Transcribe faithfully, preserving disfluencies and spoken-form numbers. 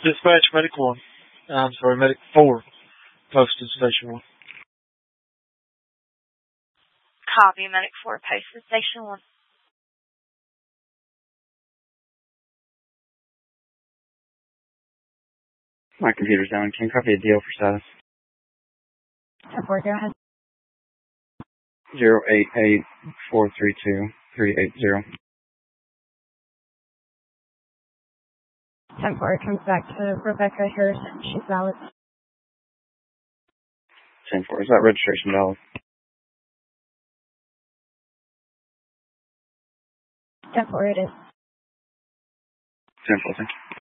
Dispatch Medic one. I'm sorry, Medic four. Posted Station one. Copy, Medic four, posted Station one. My computer's down. Can you copy a deal for status? ten four, go ahead. Zero eight eight four three two three eight zero. ten four comes back to Rebecca Harrison. She's valid. ten four, is that registration valid? ten four, it is. ten four, thank you.